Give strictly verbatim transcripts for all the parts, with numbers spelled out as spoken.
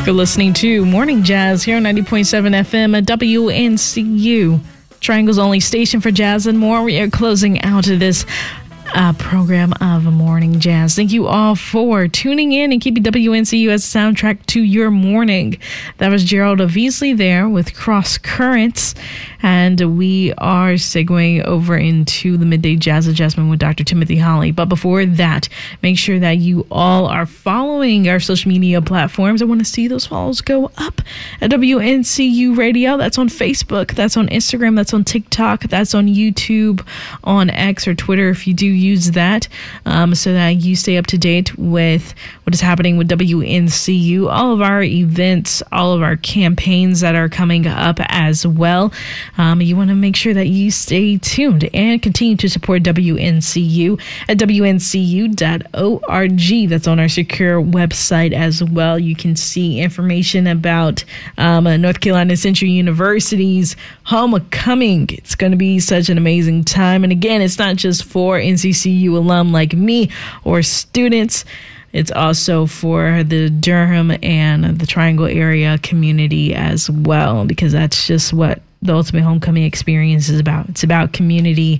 You're listening to Morning Jazz here on ninety point seven F M at W N C U. Triangle's only station for jazz and more. We are closing out of this uh, program of Morning Jazz. Thank you all for tuning in and keeping W N C U as a soundtrack to your morning. That was Gerald Avesley there with Cross Currents. And we are segueing over into the Midday Jazz Adjustment with Doctor Timothy Holly. But before that, make sure that you all are following our social media platforms. I want to see those follows go up at W N C U Radio. That's on Facebook. That's on Instagram. That's on TikTok. That's on YouTube, on X or Twitter if you do use that, um, so that you stay up to date with what is happening with W N C U, all of our events, all of our campaigns that are coming up as well. Um, you want to make sure that you stay tuned and continue to support W N C U at W N C U dot org. That's on our secure website as well. You can see information about um, North Carolina Central University's homecoming. It's going to be such an amazing time. And again, it's not just for N C C U alum like me or students. It's also for the Durham and the Triangle area community as well, because that's just what the Ultimate Homecoming Experience is about. It's about community,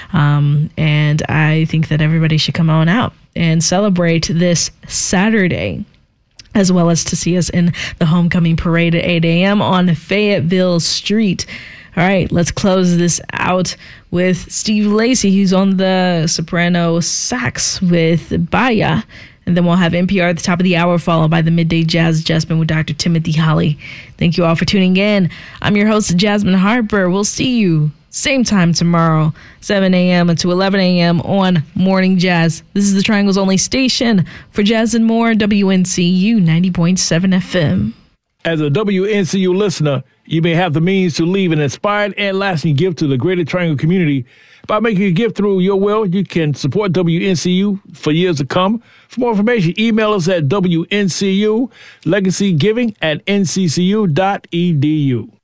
um, and I think that everybody should come on out and celebrate this Saturday, as well as to see us in the Homecoming Parade at eight a.m. on Fayetteville Street. All right, let's close this out with Steve Lacy, who's on the soprano sax with Baya. And then we'll have N P R at the top of the hour, followed by the Midday Jazz Adjustment with Doctor Timothy Holly. Thank you all for tuning in. I'm your host, Jasmine Harper. We'll see you same time tomorrow, seven a.m. to eleven a.m. on Morning Jazz. This is the Triangle's only station for jazz and more, W N C U ninety point seven F M. As a W N C U listener, you may have the means to leave an inspired and lasting gift to the greater Triangle community. By making a gift through your will, you can support W N C U for years to come. For more information, email us at W N C U Legacy Giving at N C C U dot E D U.